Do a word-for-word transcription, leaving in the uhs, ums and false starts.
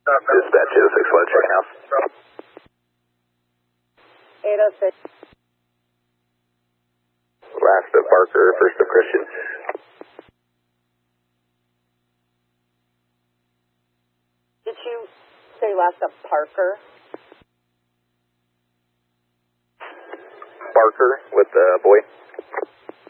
Dispatch eight oh six, one, chicken house. eight oh six. Last of Parker, first of Christian. Did you say last of Parker? Parker with the boy.